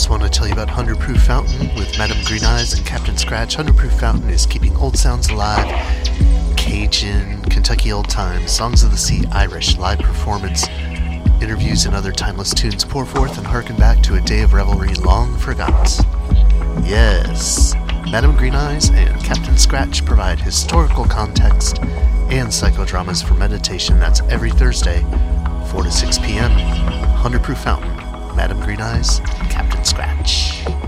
just want to tell you about 100 Proof Fountain with Madame Green Eyes and Captain Scratch. 100 Proof Fountain is keeping old sounds alive. Cajun, Kentucky old times, songs of the sea, Irish, live performance, interviews and other timeless tunes pour forth and hearken back to a day of revelry long forgot. Yes, Madame Green Eyes and Captain Scratch provide historical context and psychodramas for meditation. That's every Thursday, 4 to 6 p.m. 100 Proof Fountain, Madame Green Eyes, Captain Scratch.